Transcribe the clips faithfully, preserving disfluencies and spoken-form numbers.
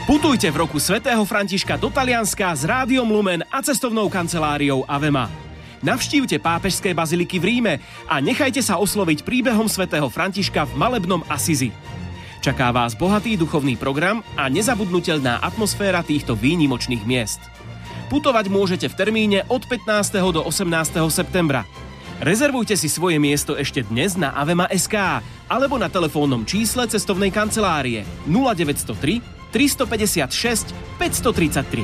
Putujte v roku svätého Františka do Talianska s Rádiom Lumen a cestovnou kanceláriou Avema. Navštívte pápežské baziliky v Ríme a nechajte sa osloviť príbehom svätého Františka v malebnom Asizi. Čaká vás bohatý duchovný program a nezabudnutelná atmosféra týchto výnimočných miest. Putovať môžete v termíne od pätnásteho do osemnásteho septembra. Rezervujte si svoje miesto ešte dnes na avema bodka es ká alebo na telefónnom čísle cestovnej kancelárie nula deväť nula tri, tristopäťdesiatšesť, päťstotridsaťtri.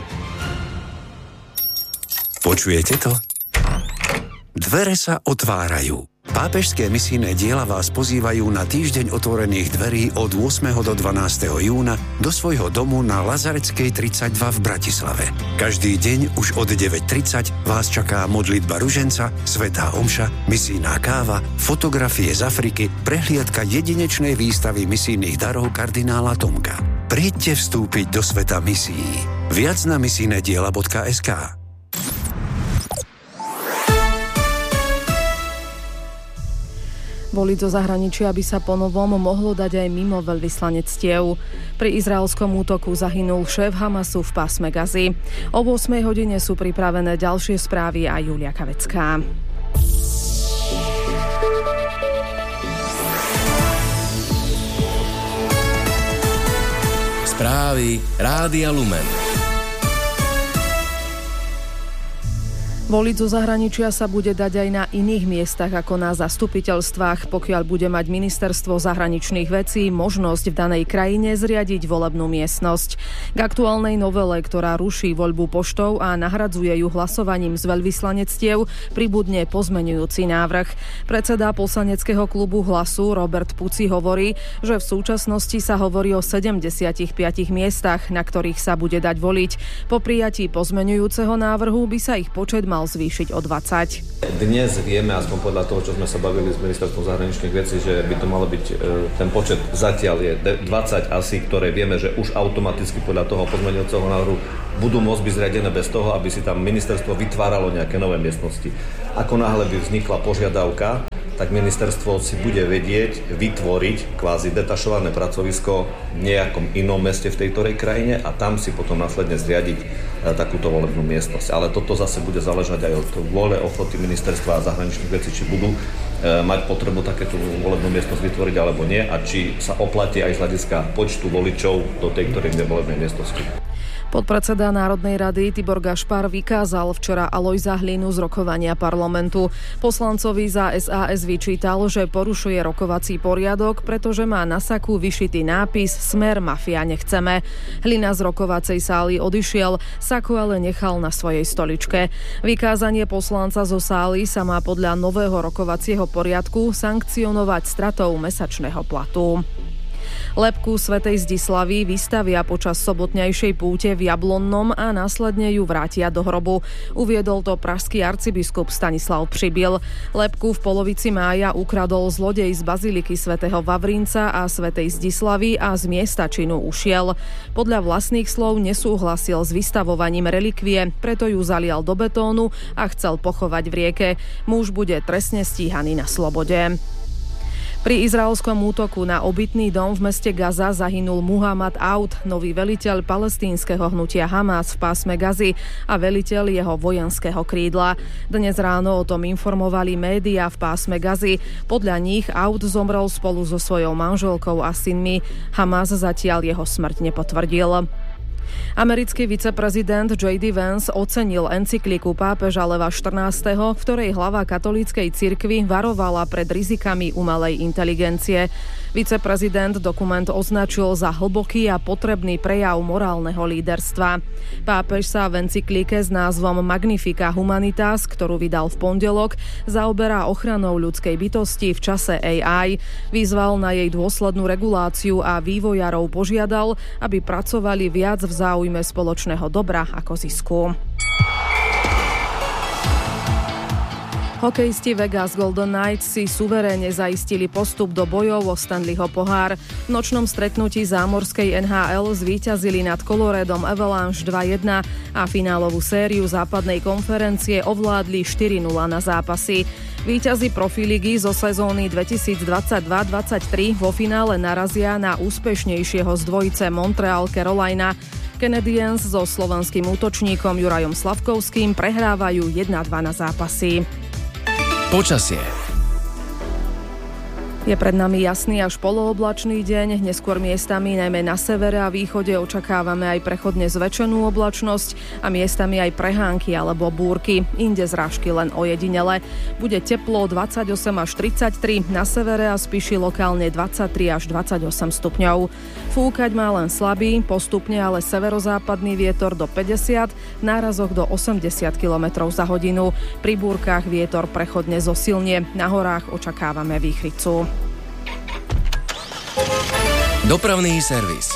Počujete to? Dvere sa otvárajú. Pápežské misijné diela vás pozývajú na týždeň otvorených dverí od ôsmeho do dvanásteho júna do svojho domu na Lazareckej tridsaťdva v Bratislave. Každý deň už od deväť tridsať vás čaká modlitba ruženca, svätá omša, misijná káva, fotografie z Afriky, prehliadka jedinečnej výstavy misijných darov kardinála Tomka. Príďte vstúpiť do sveta misií. Viac na misijné diela bodka es ká. Voliť zo zahraničia by sa ponovom mohlo dať aj mimo veľvyslanectiev. Pri izraelskom útoku zahynul šéf Hamasu v pásme Gazy. O ôsmej hodine sú pripravené ďalšie správy a Julia Kavecká. Správy Rádia Lumen. Voliť zo zahraničia sa bude dať aj na iných miestach ako na zastupiteľstvách, pokiaľ bude mať ministerstvo zahraničných vecí možnosť v danej krajine zriadiť volebnú miestnosť. K aktuálnej novele, ktorá ruší voľbu poštou a nahradzuje ju hlasovaním z veľvyslanectiev, pribudne pozmeňujúci návrh. Predseda poslaneckého klubu Hlasu Robert Puci hovorí, že v súčasnosti sa hovorí o sedemdesiatich piatich miestach, na ktorých sa bude dať voliť. Po prijatí pozmeňujúceho návrhu by sa ich počet mal zvýšiť o dvadsať. Dnes vieme, aspoň podľa toho, čo sme sa bavili s ministerstvom zahraničných vecí, že by to malo byť, ten počet zatiaľ je dvadsať asi, ktoré vieme, že už automaticky podľa toho pozmeňujúceho návrhu budú môcť byť zriadené bez toho, aby si tam ministerstvo vytváralo nejaké nové miestnosti. Ako náhle by vznikla požiadavka, tak ministerstvo si bude vedieť vytvoriť kvázi detašované pracovisko v nejakom inom meste v tejto krajine a tam si potom následne zriadiť e, takúto volebnú miestnosť. Ale toto zase bude záležať aj od vôle, ochoty ministerstva zahraničných vecí, či budú e, mať potrebu takéto volebnú miestnosť vytvoriť alebo nie a či sa oplatí aj z hľadiska počtu voličov do tej ktorej volebnej miestnosti. Podpredseda Národnej rady Tibor Gašpar vykázal včera Alojza Hlinu z rokovania parlamentu. Poslancovi za es a es vyčítal, že porušuje rokovací poriadok, pretože má na saku vyšitý nápis Smer mafia nechceme. Hlina z rokovacej sály odišiel, saku ale nechal na svojej stoličke. Vykázanie poslanca zo sály sa má podľa nového rokovacieho poriadku sankcionovať stratou mesačného platu. Lebku svätej Zdislavy vystavia počas sobotnejšej púte v Jablonnom a následne ju vrátia do hrobu. Uviedol to pražský arcibiskup Stanislav Přibyl. Lebku v polovici mája ukradol zlodej z baziliky svätého Vavrinca a svätej Zdislavy a z miesta činu ušiel. Podľa vlastných slov nesúhlasil s vystavovaním relikvie, preto ju zalial do betónu a chcel pochovať v rieke. Muž bude trestne stíhaný na slobode. Pri izraelskom útoku na obytný dom v meste Gaza zahynul Muhammad Aoud, nový veliteľ palestínskeho hnutia Hamas v pásme Gazy a veliteľ jeho vojenského krídla. Dnes ráno o tom informovali médiá v pásme Gazy. Podľa nich Aoud zomrel spolu so svojou manželkou a synmi. Hamas zatiaľ jeho smrť nepotvrdil. Americký viceprezident J D Vance ocenil encykliku pápeža Leva štrnásteho, v ktorej hlava katolíckej cirkvi varovala pred rizikami umelej inteligencie. Viceprezident dokument označil za hlboký a potrebný prejav morálneho líderstva. Pápež sa v encyklike s názvom Magnifica Humanitas, ktorú vydal v pondelok, zaoberá ochranou ľudskej bytosti v čase á í. Vyzval na jej dôslednú reguláciu a vývojárov požiadal, aby pracovali viac v záujme spoločného dobra ako zisku. Hokejisti Vegas Golden Knights si suverénne zaistili postup do bojov o Stanleyho pohár. V nočnom stretnutí zámorskej en há el zvíťazili nad Coloradom Avalanche dva jedna a finálovú sériu západnej konferencie ovládli štyri nula na zápasy. Víťazi Profiligy zo sezóny dvetisícdvadsaťdva dvadsaťtri vo finále narazia na úspešnejšieho z dvojice Montreal Carolina. Canadiens so slovenským útočníkom Jurajom Slavkovským prehrávajú jeden dva na zápasy. Počasie. Je pred nami jasný až polooblačný deň, neskôr miestami najmä na severe a východe očakávame aj prechodne zväčšenú oblačnosť a miestami aj prehánky alebo búrky, inde zrážky len ojedinele. Bude teplo dvadsaťosem až tridsaťtri, na severe a spíši lokálne dvadsaťtri až dvadsaťosem stupňov. Fúkať má len slabý, postupne ale severozápadný vietor do päťdesiat, v nárazoch do osemdesiat kilometrov za hodinu. Pri búrkach vietor prechodne zosilnie, na horách očakávame výchricu. Dopravný servis.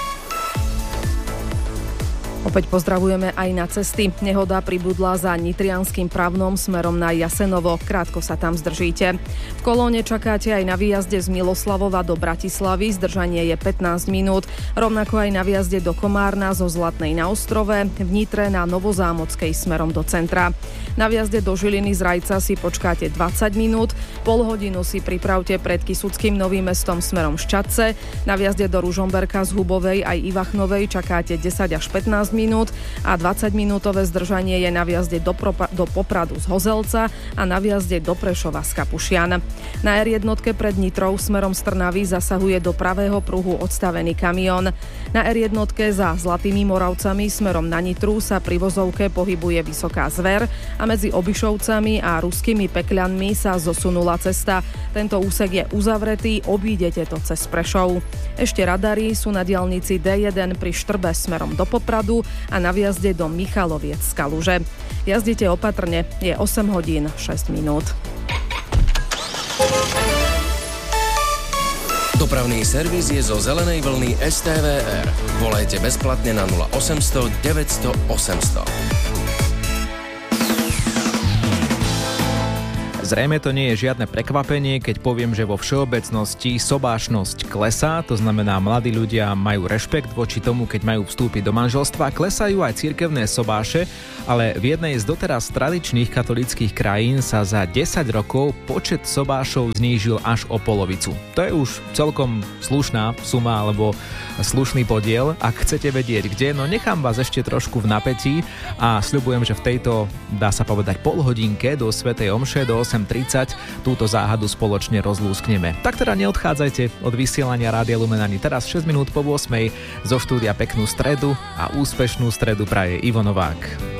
Opäť pozdravujeme aj na cesty. Nehoda pribudla za Nitrianskym Pravnom smerom na Jasenovo. Krátko sa tam zdržíte. V kolóne čakáte aj na výjazde z Miloslavova do Bratislavy. Zdržanie je pätnásť minút. Rovnako aj na výjazde do Komárna zo Zlatnej na Ostrove. V Nitre na Novozámockej smerom do centra. Na výjazde do Žiliny z Rajca si počkáte dvadsať minút. Pol hodinu si pripravte pred Kysuckým Novým Mestom smerom Ščadce. Na výjazde do Ružomberka z Hubovej aj Ivachnovej čakáte desať až pätnásť minút a dvadsaťminútové zdržanie je na výjazde do, Propa- do Popradu z Hozelca a na výjazde do Prešova z Kapušian. Na er jeden pred Nitrou smerom z Trnavy zasahuje do pravého pruhu odstavený kamión. Na er jeden za Zlatými Moravcami smerom na Nitru sa pri vozovke pohybuje Vysoká Zver a medzi Obišovcami a Ruskými Pekľanmi sa zosunula cesta. Tento úsek je uzavretý, obídete to cez Prešov. Ešte radary sú na diaľnici dé jeden pri Štrbe smerom do Popradu a na výjazde do Michaloviec z Kaluže. Jazdite opatrne, je osem hodín šesť minút. Dopravný servis je zo zelenej vlny es té vé er. Volajte bezplatne na nula osemsto deväťsto osemsto. Zrejme to nie je žiadne prekvapenie, keď poviem, že vo všeobecnosti sobášnosť klesá, to znamená mladí ľudia majú rešpekt voči tomu, keď majú vstúpiť do manželstva, klesajú aj cirkevné sobáše, ale v jednej z doteraz tradičných katolíckych krajín sa za desať rokov počet sobášov znížil až o polovicu. To je už celkom slušná suma alebo slušný podiel. Ak chcete vedieť kde, no nechám vás ešte trošku v napätí a sľubujem, že v tejto, dá sa povedať, polhodinke do svätej omše do osem tridsať túto záhadu spoločne rozlúskneme. Tak teda neodchádzajte od vysielania Rádia Lumen ani teraz. Šesť minút po ôsmej zo štúdia peknú stredu a úspešnú stredu praje Ivo Novák.